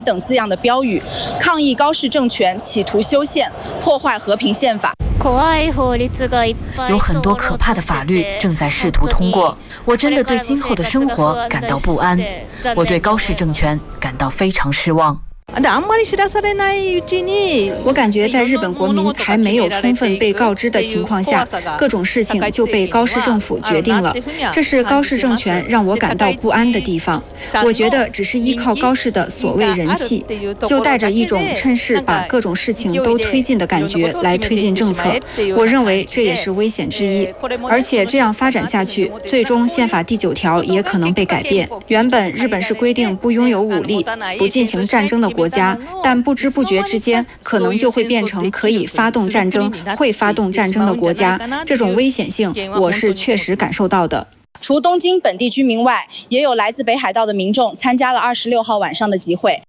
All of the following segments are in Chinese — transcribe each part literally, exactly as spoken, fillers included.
等字样的标语，抗议高市政权企图修宪，破坏和平宪法。 有很多可怕的法律正在试图通过，我真的对今后的生活感到不安，我对高市政权感到非常失望。 我感觉在日本国民还没有充分被告知的情况下，各种事情就被高市政府决定了，这是高市政权让我感到不安的地方。我觉得只是依靠高市的所谓人气，就带着一种趁势把各种事情都推进的感觉来推进政策，我认为这也是危险之一。而且这样发展下去，最终宪法第九条也可能被改变。原本日本是规定不拥有武力、不进行战争的国家，但不知不觉之间可能就会变成可以发动战争、会发动战争的国家，这种危险性我是确实感受到的。 除东京本地居民外，也有来自北海道的民众参加了二十六号晚上的集会。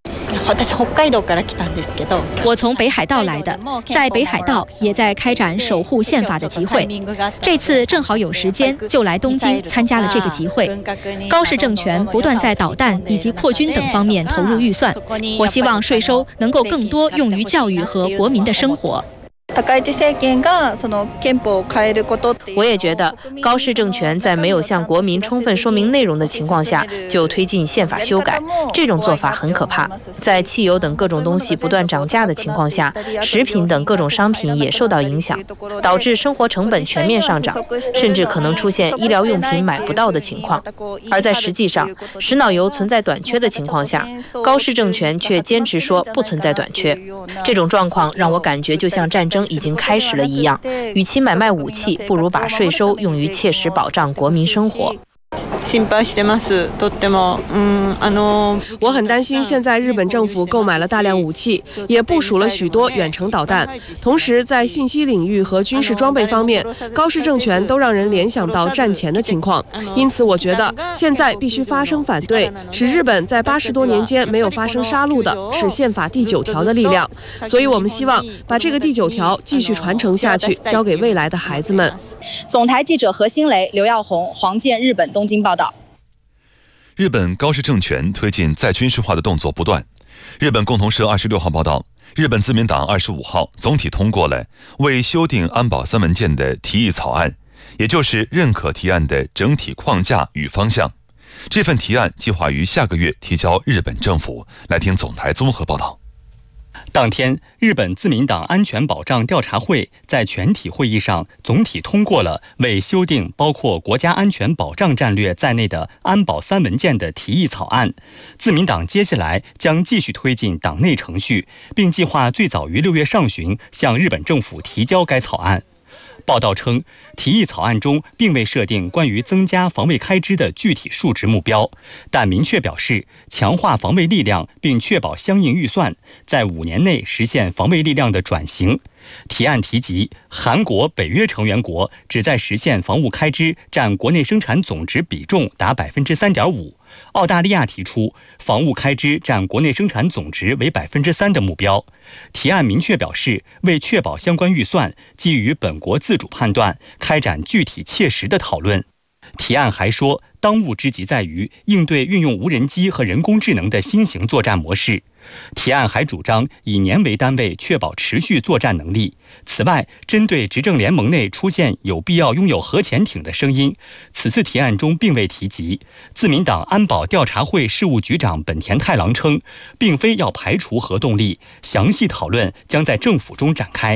我从北海道来的，在北海道也在开展守护宪法的集会。这次正好有时间，就来东京参加了这个集会。高市政权不断在导弹以及扩军等方面投入预算，我希望税收能够更多用于教育和国民的生活。 我也觉得高市政权在没有向国民充分说明内容的情况下就推进宪法修改，这种做法很可怕。在汽油等各种东西不断涨价的情况下，食品等各种商品也受到影响，导致生活成本全面上涨，甚至可能出现医疗用品买不到的情况。而在实际上，石脑油存在短缺的情况下，高市政权却坚持说不存在短缺。这种状况让我感觉就像战争已经开始了一样，与其买卖武器，不如把税收用于切实保障国民生活。 我很担心，现在日本政府购买了大量武器，也部署了许多远程导弹。同时，在信息领域和军事装备方面，高市政权都让人联想到战前的情况。因此，我觉得现在必须发声反对，使日本在八十多年间没有发生杀戮的是宪法第九条的力量。所以我们希望把这个第九条继续传承下去，交给未来的孩子们。 总台记者何新雷、刘耀红、黄健，日本东京报道。 日本高市政权推进再军事化的动作不断。日本共同社二十六号报道，日本自民党二十五号总体通过了为修订安保三文件的提议草案，也就是认可提案的整体框架与方向。这份提案计划于下个月提交日本政府。来听总台综合报道。 当天，日本自民党安全保障调查会在全体会议上总体通过了为修订包括国家安全保障战略在内的安保三文件的提议草案。自民党接下来将继续推进党内程序，并计划最早于六月上旬向日本政府提交该草案。报道称，提议草案中并未设定关于增加防卫开支的具体数值目标，但明确表示强化防卫力量并确保相应预算，在五年内实现防卫力量的转型。提案提及，韩国、北约成员国旨在实现防务开支占国内生产总值比重达百分之三点五。澳大利亚提出防务开支占国内生产总值为百分之三的目标。提案明确表示，为确保相关预算，基于本国自主判断，开展具体切实的讨论。提案还说，当务之急在于应对运用无人机和人工智能的新型作战模式。提案还主张以年为单位确保持续作战能力。此外，针对执政联盟内出现有必要拥有核潜艇的声音，此次提案中并未提及。自民党安保调查会事务局长本田太郎称，并非要排除核动力，详细讨论将在政府中展开。